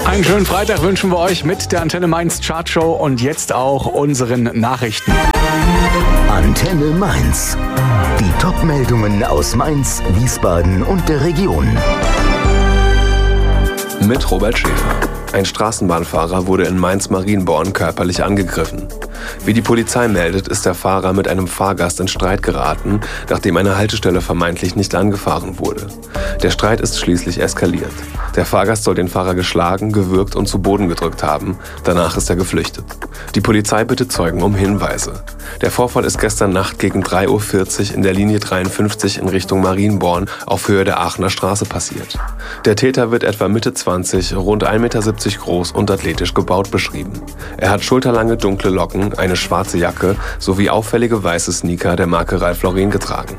Einen schönen Freitag wünschen wir euch mit der Antenne Mainz Chartshow und jetzt auch unseren Nachrichten. Antenne Mainz. Die Top-Meldungen aus Mainz, Wiesbaden und der Region. Mit Robert Schäfer. Ein Straßenbahnfahrer wurde in Mainz-Marienborn körperlich angegriffen. Wie die Polizei meldet, ist der Fahrer mit einem Fahrgast in Streit geraten, nachdem eine Haltestelle vermeintlich nicht angefahren wurde. Der Streit ist schließlich eskaliert. Der Fahrgast soll den Fahrer geschlagen, gewürgt und zu Boden gedrückt haben. Danach ist er geflüchtet. Die Polizei bittet Zeugen um Hinweise. Der Vorfall ist gestern Nacht gegen 3:40 Uhr in der Linie 53 in Richtung Marienborn auf Höhe der Aachener Straße passiert. Der Täter wird etwa Mitte 20, rund 1,70 Meter groß und athletisch gebaut beschrieben. Er hat schulterlange dunkle Locken, eine schwarze Jacke sowie auffällige weiße Sneaker der Marke Ralph Lauren getragen.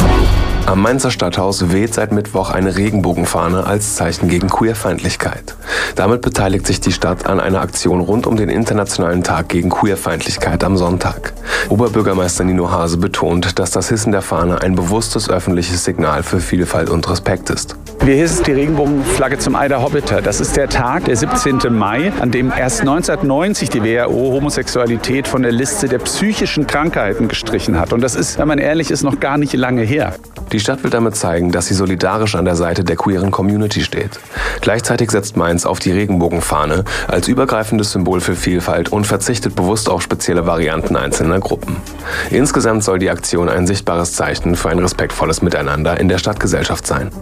Am Mainzer Stadthaus weht seit Mittwoch eine Regenbogenfahne als Zeichen gegen Queerfeindlichkeit. Damit beteiligt sich die Stadt an einer Aktion rund um den Internationalen Tag gegen Queerfeindlichkeit am Sonntag. Oberbürgermeister Nino Hase betont, dass das Hissen der Fahne ein bewusstes öffentliches Signal für Vielfalt und Respekt ist. Wir hissen die Regenbogenflagge zum Eider Hobbiter. Das ist der Tag, der 17. Mai, an dem erst 1990 die WHO Homosexualität von der Liste der psychischen Krankheiten gestrichen hat. Und das ist, wenn man ehrlich ist, noch gar nicht lange her. Die Stadt will damit zeigen, dass sie solidarisch an der Seite der queeren Community steht. Gleichzeitig setzt Mainz auf die Regenbogenfahne als übergreifendes Symbol für Vielfalt und verzichtet bewusst auf spezielle Varianten einzelner Gruppen. Insgesamt soll die Aktion ein sichtbares Zeichen für ein respektvolles Miteinander in der Stadtgesellschaft sein.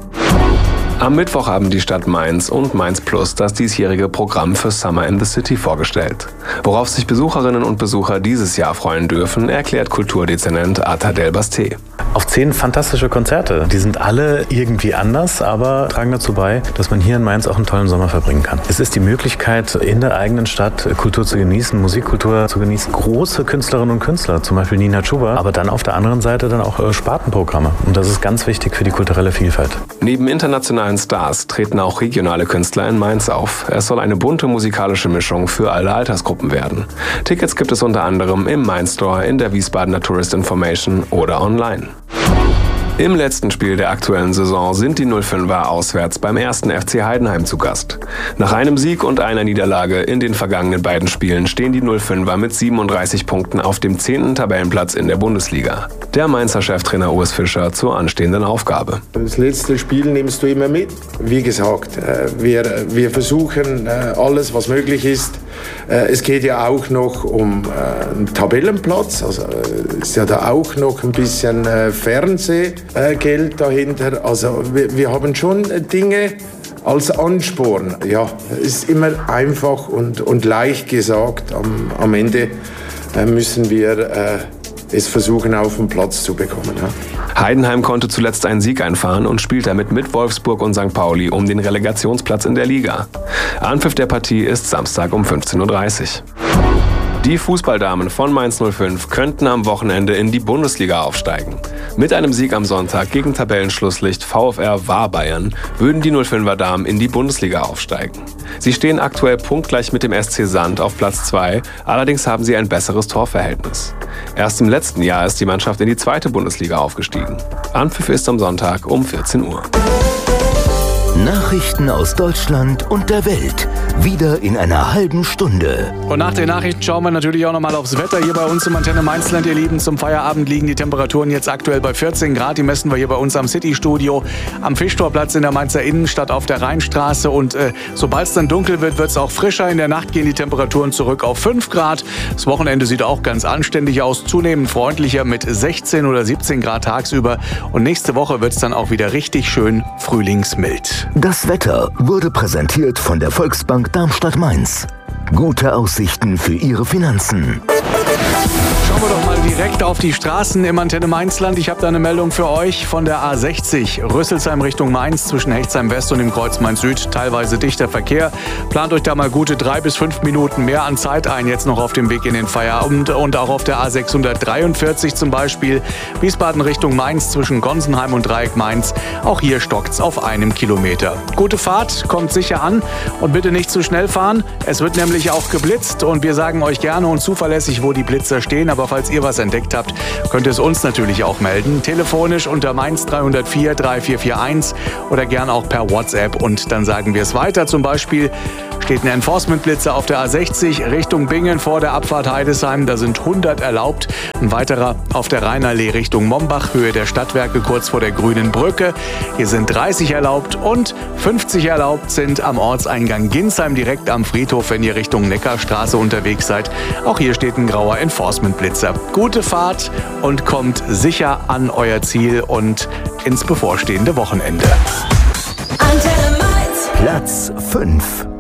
Am Mittwoch haben die Stadt Mainz und Mainz Plus das diesjährige Programm für Summer in the City vorgestellt. Worauf sich Besucherinnen und Besucher dieses Jahr freuen dürfen, erklärt Kulturdezernent Ata Delbasté. Auf 10 fantastische Konzerte. Die sind alle irgendwie anders, aber tragen dazu bei, dass man hier in Mainz auch einen tollen Sommer verbringen kann. Es ist die Möglichkeit, in der eigenen Stadt Kultur zu genießen, Musikkultur zu genießen. Große Künstlerinnen und Künstler, zum Beispiel Nina Chuba, aber dann auf der anderen Seite dann auch Spartenprogramme. Und das ist ganz wichtig für die kulturelle Vielfalt. Neben internationalen Stars treten auch regionale Künstler in Mainz auf. Es soll eine bunte musikalische Mischung für alle Altersgruppen werden. Tickets gibt es unter anderem im Mainz Store, in der Wiesbadener Tourist Information oder online. Im letzten Spiel der aktuellen Saison sind die 05er auswärts beim 1. FC Heidenheim zu Gast. Nach einem Sieg und einer Niederlage in den vergangenen beiden Spielen stehen die 05er mit 37 Punkten auf dem 10. Tabellenplatz in der Bundesliga. Der Mainzer Cheftrainer Urs Fischer zur anstehenden Aufgabe. Das letzte Spiel nimmst du immer mit. Wie gesagt, wir versuchen alles, was möglich ist. Es geht ja auch noch um einen Tabellenplatz, also ist ja da auch noch ein bisschen Fernsehgeld dahinter. Also wir haben schon Dinge als Ansporn. Ja, ist immer einfach und leicht gesagt. Am Ende müssen wir es versuchen, auf den Platz zu bekommen. Ja. Heidenheim konnte zuletzt einen Sieg einfahren und spielt damit mit Wolfsburg und St. Pauli um den Relegationsplatz in der Liga. Anpfiff der Partie ist Samstag um 15:30 Uhr. Die Fußballdamen von Mainz 05 könnten am Wochenende in die Bundesliga aufsteigen. Mit einem Sieg am Sonntag gegen Tabellenschlusslicht VfR Wahrbayern würden die 05er Damen in die Bundesliga aufsteigen. Sie stehen aktuell punktgleich mit dem SC Sand auf Platz 2, allerdings haben sie ein besseres Torverhältnis. Erst im letzten Jahr ist die Mannschaft in die 2. Bundesliga aufgestiegen. Anpfiff ist am Sonntag um 14 Uhr. Nachrichten aus Deutschland und der Welt. Wieder in einer halben Stunde. Und nach den Nachrichten schauen wir natürlich auch nochmal aufs Wetter hier bei uns im Antenne Mainzland, ihr Lieben. Zum Feierabend liegen die Temperaturen jetzt aktuell bei 14 Grad. Die messen wir hier bei uns am City-Studio, am Fischtorplatz in der Mainzer Innenstadt auf der Rheinstraße. Und sobald es dann dunkel wird, wird es auch frischer. In der Nacht gehen die Temperaturen zurück auf 5 Grad. Das Wochenende sieht auch ganz anständig aus, zunehmend freundlicher mit 16 oder 17 Grad tagsüber. Und nächste Woche wird es dann auch wieder richtig schön frühlingsmild. Das Wetter wurde präsentiert von der Volksbank Darmstadt-Mainz. Gute Aussichten für Ihre Finanzen. Schauen wir doch mal direkt auf die Straßen im Antenne Mainzland. Ich habe da eine Meldung für euch von der A60. Rüsselsheim Richtung Mainz zwischen Hechtsheim West und dem Kreuz Mainz Süd. Teilweise dichter Verkehr. Plant euch da mal gute 3 bis 5 Minuten mehr an Zeit ein. Jetzt noch auf dem Weg in den Feierabend. Und auch auf der A643 zum Beispiel. Wiesbaden Richtung Mainz zwischen Gonsenheim und Dreieck Mainz. Auch hier stockt's auf 1 Kilometer. Gute Fahrt, kommt sicher an. Und bitte nicht zu schnell fahren. Es wird nämlich auch geblitzt. Und wir sagen euch gerne und zuverlässig, wo die Blitzer stehen. Aber falls ihr was entdeckt habt, könnt ihr es uns natürlich auch melden. Telefonisch unter Mainz 304 3441 oder gern auch per WhatsApp. Und dann sagen wir es weiter. Zum Beispiel steht ein Enforcement-Blitzer auf der A60 Richtung Bingen vor der Abfahrt Heidesheim. Da sind 100 erlaubt. Ein weiterer auf der Rheinallee Richtung Mombach, Höhe der Stadtwerke kurz vor der Grünen Brücke. Hier sind 30 erlaubt und 50 erlaubt sind am Ortseingang Ginsheim direkt am Friedhof, wenn ihr Richtung Neckarstraße unterwegs seid. Auch hier steht ein grauer Enforcement-Blitzer. Gute Fahrt und kommt sicher an euer Ziel und ins bevorstehende Wochenende. Platz 5.